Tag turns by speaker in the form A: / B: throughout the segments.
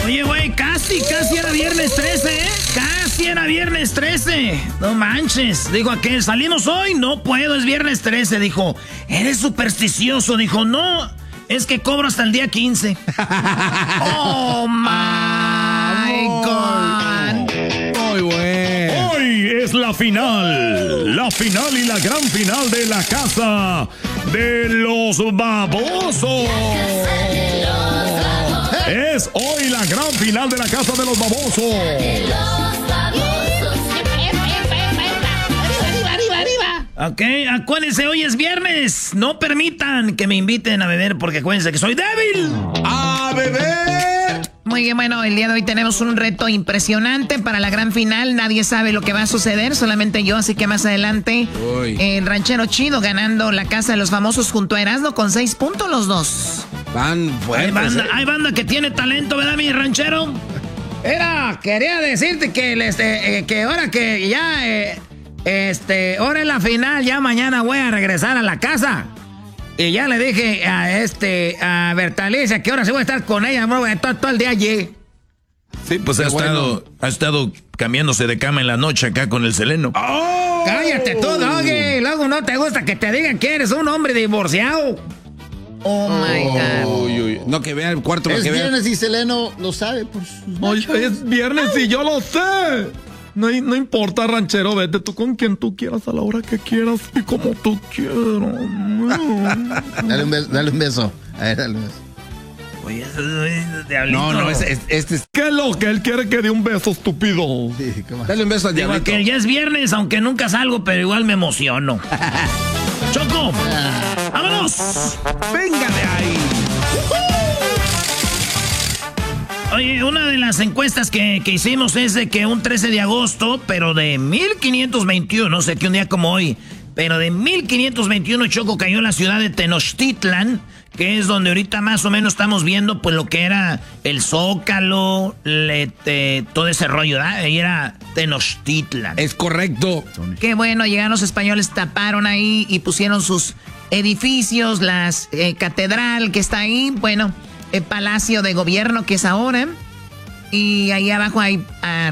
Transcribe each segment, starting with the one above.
A: Oye, güey, casi era viernes 13, ¿eh? Casi era viernes 13. No manches. Dijo aquel, ¿salimos hoy? No puedo, es viernes 13. Dijo, ¿eres supersticioso? Dijo, no, es que cobro hasta el día 15. Oh, my God.
B: Muy bueno.
C: Hoy es la final y la gran final de la casa de los babosos. Es hoy la gran final de la casa de los babosos.
A: Ok, acuérdense, hoy es viernes. No permitan que me inviten a beber porque acuérdense que soy débil.
B: ¡A beber!
D: Muy bien, bueno, el día de hoy tenemos un reto impresionante para la gran final. Nadie sabe lo que va a suceder, solamente yo, así que más adelante el ranchero chido ganando la casa de los famosos junto a Erasmo con 6 puntos los dos.
B: Van fuertes.
A: Hay banda que tiene talento, ¿verdad, mi ranchero? Quería decirte que que ahora que ya ahora es la final, ya mañana voy a regresar a la casa. Y ya le dije a Bertalicia que ahora sí voy a estar con ella, no voy a estar todo el día allí.
C: Sí, pues ha estado cambiándose de cama en la noche acá con el Seleno.
A: ¡Oh! Cállate tú, Doggy. Luego no te gusta que te digan que eres un hombre divorciado.
D: Oh my God.
B: Uy. No, que vea el cuarto.
E: Es
B: que
E: viernes y Seleno lo sabe por sus machos.
C: Oye, es viernes y yo lo sé. No importa, ranchero, vete tú con quien tú quieras a la hora que quieras y como tú quieras.
E: Dale un beso. A ver, dale un beso.
A: Oye, eso es diablito.
B: No, este es...
C: ¿Qué es lo que él quiere que dé un beso, estúpido?
E: Sí,
B: Dale un beso al
A: Digo
B: diablito.
A: que ya es viernes, aunque nunca salgo, pero igual me emociono. ¡Choco! ¡Vámonos!
B: ¡Venga de ahí!
A: Oye, una de las encuestas que hicimos es de que un 13 de agosto, pero de 1521, no sé qué un día como hoy, pero de 1521, Choco, cayó en la ciudad de Tenochtitlan, que es donde ahorita más o menos estamos viendo pues lo que era el Zócalo, todo ese rollo, ¿verdad? Ahí era Tenochtitlan.
B: Es correcto.
D: Qué bueno, llegaron los españoles, taparon ahí y pusieron sus edificios, las catedral que está ahí, bueno, el palacio de gobierno que es ahora, y ahí abajo hay,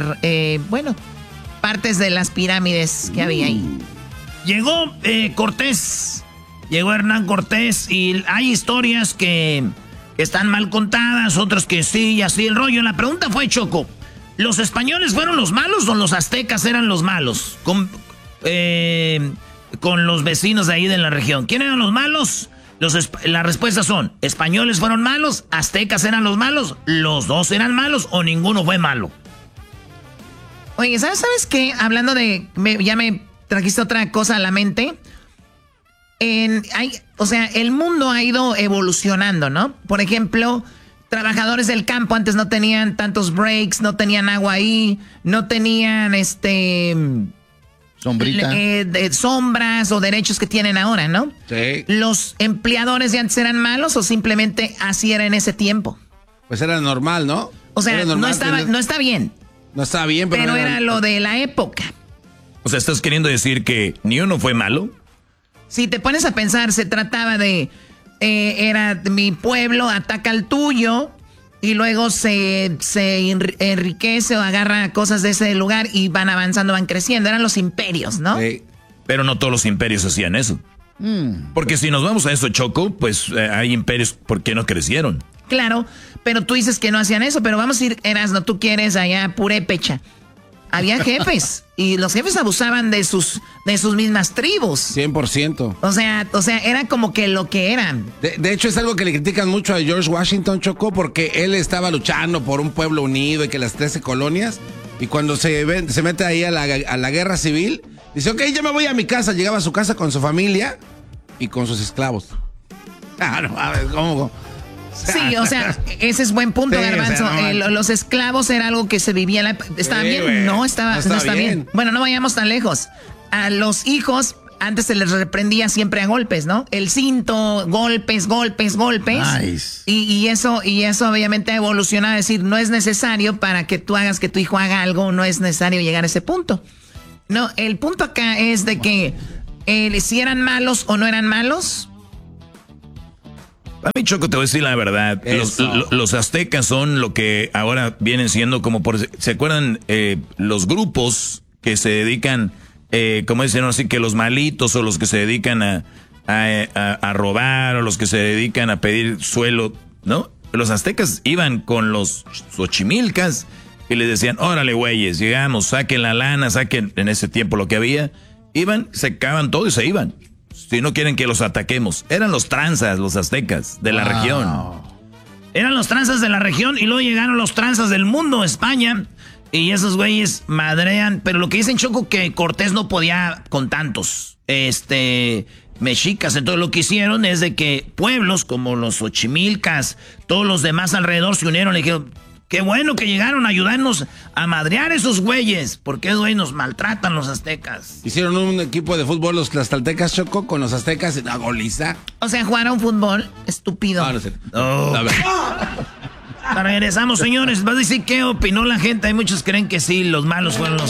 D: partes de las pirámides que había ahí.
A: Llegó Cortés, llegó Hernán Cortés y hay historias que están mal contadas, otras que sí, y así el rollo. La pregunta fue, Choco, ¿los españoles fueron los malos o los aztecas eran los malos? Con los vecinos de ahí de la región. ¿Quién eran los malos? Las respuestas son, españoles fueron malos, aztecas eran los malos, los dos eran malos o ninguno fue malo.
D: Oye, ¿sabes qué? Hablando de, ya me trajiste otra cosa a la mente. El mundo ha ido evolucionando, ¿no? Por ejemplo, trabajadores del campo antes no tenían tantos breaks, no tenían agua ahí, no tenían
E: sombrita.
D: Sombras o derechos que tienen ahora, ¿no?
B: Sí.
D: ¿Los empleadores de antes eran malos o simplemente así era en ese tiempo?
B: Pues era normal, ¿no?
D: O sea, no está bien.
B: No estaba bien, pero
D: era lo de la época.
C: O sea, ¿estás queriendo decir que ni uno fue malo?
D: Si te pones a pensar, se trataba de... era mi pueblo, ataca al tuyo... Y luego se enriquece o agarra cosas de ese lugar y van avanzando, van creciendo. Eran los imperios, ¿no?
C: Sí. Pero no todos los imperios hacían eso. Porque si nos vamos a eso, Choco, pues hay imperios, ¿por qué no crecieron?
D: Claro, pero tú dices que no hacían eso. Pero vamos a ir, Erasmo, tú quieres allá Purépecha. Había jefes y los jefes abusaban de sus mismas tribus.
B: 100%.
D: O sea, era como que lo que eran.
B: De hecho, es algo que le critican mucho a George Washington, Choco, porque él estaba luchando por un pueblo unido y que las 13 colonias, y cuando se mete ahí a la guerra civil, dice, ok, ya me voy a mi casa. Llegaba a su casa con su familia y con sus esclavos. No, a ver, ¿cómo?
D: Sí, o sea, ese es buen punto,
B: Sí,
D: Garbanzo.
B: o sea,
D: los esclavos era algo que se vivía. ¿Estaba bien?
B: Wey.
D: No está bien. Bueno, no vayamos tan lejos. A los hijos antes se les reprendía siempre a golpes, ¿no? El cinto, golpes.
E: Nice.
D: Y eso obviamente ha evolucionado a decir, no es necesario para que tú hagas que tu hijo haga algo, no es necesario llegar a ese punto. No, el punto acá es de que si eran malos o no eran malos.
C: A mí, Choco, te voy a decir la verdad. Los aztecas son lo que ahora vienen siendo como ¿se acuerdan los grupos que se dedican, como dicen así, que los malitos o los que se dedican a robar o los que se dedican a pedir suelo, ¿no? Los aztecas iban con los xochimilcas y les decían, órale, güeyes, llegamos, saquen la lana, saquen en ese tiempo lo que había. Iban, secaban todo y se iban. Si no quieren que los ataquemos. Eran los tranzas, los aztecas de la región.
A: Eran los tranzas de la región y luego llegaron los tranzas del mundo, España. Y esos güeyes madrean. Pero lo que dicen, Choco, que Cortés no podía con tantos mexicas. Entonces lo que hicieron es de que pueblos como los xochimilcas, todos los demás alrededor se unieron y dijeron, qué bueno que llegaron a ayudarnos a madrear esos güeyes, porque esos güeyes nos maltratan los aztecas.
B: Hicieron un equipo de fútbol los tlaxcaltecas, Choco, con los aztecas en una goliza.
D: O sea, jugaron fútbol, estúpido.
B: No, no sé.
A: Regresamos, señores. ¿Vas a decir qué opinó la gente? Hay muchos que creen que sí, los malos fueron los